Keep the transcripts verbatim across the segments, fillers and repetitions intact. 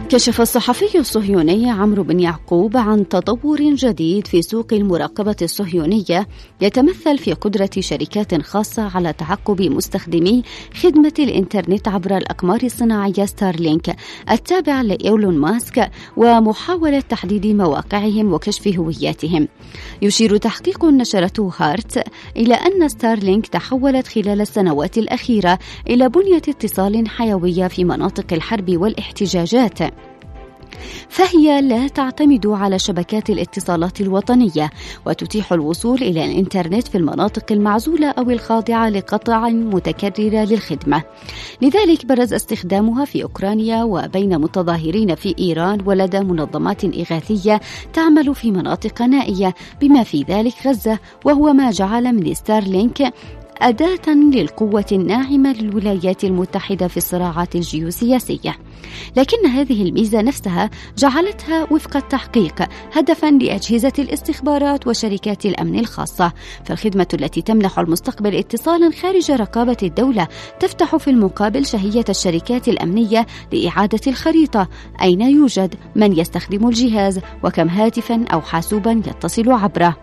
كشف الصحفي الصهيوني عمرو بن يعقوب عن تطور جديد في سوق المراقبة الصهيونية يتمثل في قدرة شركات خاصة على تعقب مستخدمي خدمة الإنترنت عبر الأقمار الصناعية ستارلينك التابعة لإيلون ماسك ومحاولة تحديد مواقعهم وكشف هوياتهم. يشير تحقيق نشرته هارت إلى أن ستارلينك تحولت خلال السنوات الأخيرة إلى بنية اتصال حيوية في مناطق الحرب والاحتجاجات، فهي لا تعتمد على شبكات الاتصالات الوطنية وتتيح الوصول إلى الإنترنت في المناطق المعزولة أو الخاضعة لقطع متكررة للخدمة. لذلك برز استخدامها في أوكرانيا وبين متظاهرين في إيران ولدى منظمات إغاثية تعمل في مناطق نائية بما في ذلك غزة، وهو ما جعل من ستارلينك أداة للقوة الناعمة للولايات المتحدة في الصراعات الجيوسياسية. لكن هذه الميزة نفسها جعلتها وفق التحقيق هدفا لأجهزة الاستخبارات وشركات الأمن الخاصة، فالخدمة التي تمنح المستقبل اتصالا خارج رقابة الدولة تفتح في المقابل شهية الشركات الأمنية لإعادة الخريطة، أين يوجد من يستخدم الجهاز وكم هاتفا أو حاسوبا يتصل عبره.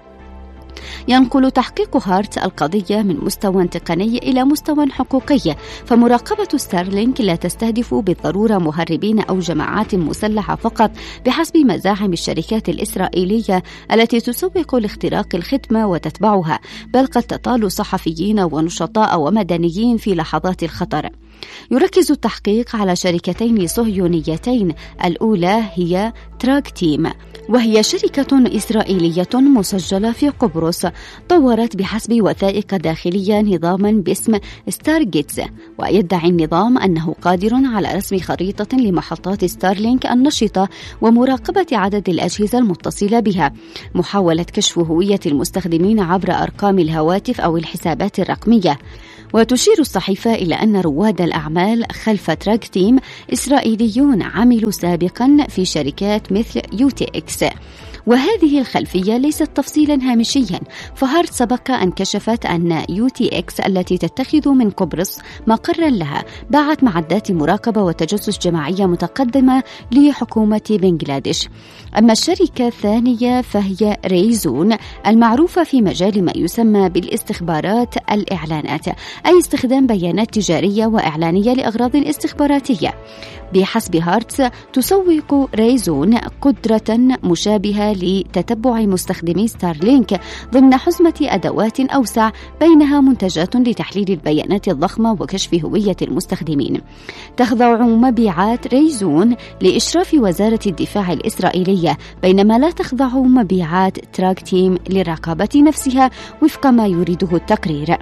ينقل تحقيق هارت القضية من مستوى تقني إلى مستوى حقوقي، فمراقبة ستارلينك لا تستهدف بالضرورة مهربين أو جماعات مسلحة فقط بحسب مزاعم الشركات الإسرائيلية التي تسوق لاختراق الخدمة وتتبعها، بل قد تطال صحفيين ونشطاء ومدنيين في لحظات الخطر. يركز التحقيق على شركتين صهيونيتين، الأولى هي تراك تيم، وهي شركة إسرائيلية مسجلة في قبرص طورت بحسب وثائق داخلية نظاما باسم ستارجيتس، ويدعي النظام أنه قادر على رسم خريطة لمحطات ستارلينك النشطة ومراقبة عدد الأجهزة المتصلة بها، محاولة كشف هوية المستخدمين عبر أرقام الهواتف أو الحسابات الرقمية. وتشير الصحيفة إلى أن رواد الأعمال خلف تراك تيم إسرائيليون عملوا سابقا في شركات مثل يو تي إكس، وهذه الخلفية ليست تفصيلا هامشيا، فهارت سبق أن كشفت أن يو تي إكس التي تتخذ من قبرص مقرا لها باعت معدات مراقبة وتجسس جماعية متقدمة لحكومة بنغلاديش. أما الشركة الثانية فهي ريزون المعروفة في مجال ما يسمى بالاستخبارات الإعلانات، أي استخدام بيانات تجارية وإعلانية لأغراض استخباراتية. بحسب هارتس تسوق ريزون قدرة مشابهة لتتبع مستخدمي ستارلينك ضمن حزمة أدوات أوسع، بينها منتجات لتحليل البيانات الضخمة وكشف هوية المستخدمين. تخضع مبيعات ريزون لإشراف وزارة الدفاع الإسرائيلية، بينما لا تخضع مبيعات تراك تيم لرقابة نفسها وفق ما يريده التقرير.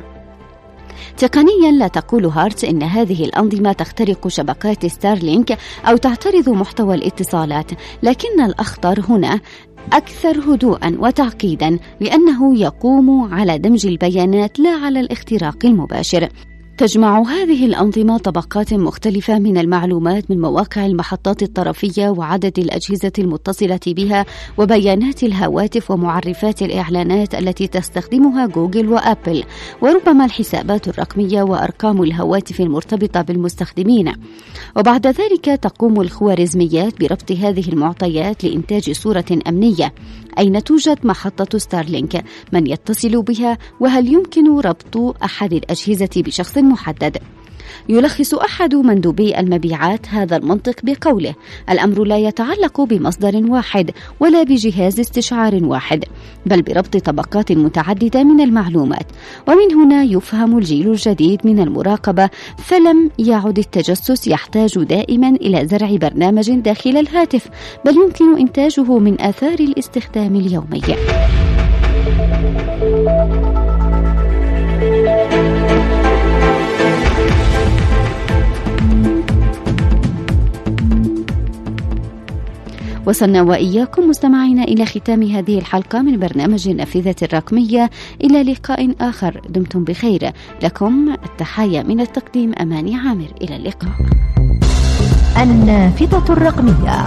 تقنيا لا تقول هارت إن هذه الأنظمة تخترق شبكات ستارلينك أو تعترض محتوى الاتصالات، لكن الأخطر هنا أكثر هدوءا وتعقيدا، لأنه يقوم على دمج البيانات لا على الاختراق المباشر. تجمع هذه الأنظمة طبقات مختلفة من المعلومات من مواقع المحطات الطرفية وعدد الأجهزة المتصلة بها وبيانات الهواتف ومعرفات الإعلانات التي تستخدمها جوجل وأبل، وربما الحسابات الرقمية وأرقام الهواتف المرتبطة بالمستخدمين. وبعد ذلك تقوم الخوارزميات بربط هذه المعطيات لإنتاج صورة أمنية. أين توجد محطة ستارلينك؟ من يتصل بها؟ وهل يمكن ربط أحد الأجهزة بشخص محدد؟ يلخص أحد مندوبي المبيعات هذا المنطق بقوله: الأمر لا يتعلق بمصدر واحد ولا بجهاز استشعار واحد، بل بربط طبقات متعددة من المعلومات. ومن هنا يفهم الجيل الجديد من المراقبة، فلم يعد التجسس يحتاج دائما إلى زرع برنامج داخل الهاتف، بل يمكن إنتاجه من آثار الاستخدام اليومي. وصلنا وإياكم مستمعين إلى ختام هذه الحلقة من برنامج النافذة الرقمية. إلى لقاء آخر، دمتم بخير. لكم التحايا من التقديم أماني عامر. إلى اللقاء. النافذة الرقمية.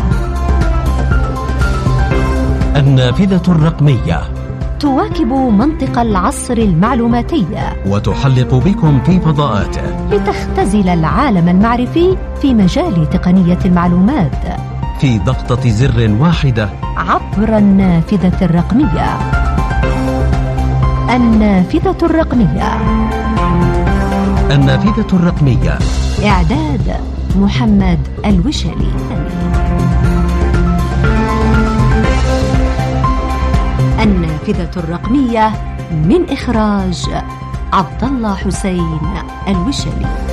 النافذة الرقمية تواكب منطق العصر المعلوماتي وتحلق بكم في فضاءاته لتختزل العالم المعرفي في مجال تقنية المعلومات. في ضغطة زر واحدة عبر النافذة الرقمية. النافذة الرقمية. النافذة الرقمية. إعداد محمد الوشلي. النافذة الرقمية من إخراج عبد الله حسين الوشلي.